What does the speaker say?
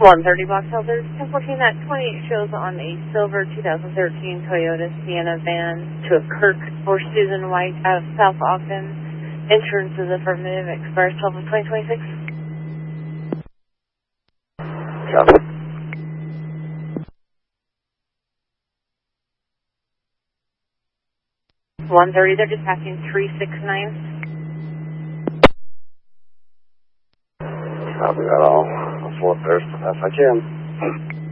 130 Box Elders, 1014 at 28 shows on a silver 2013 Toyota Sienna van to a Kirk or Susan White out of South Ogden. Insurance is affirmative, expires 12 of 2026. Copy. 130, they're dispatching 369. Copy that all. I'll float there as fast as I can.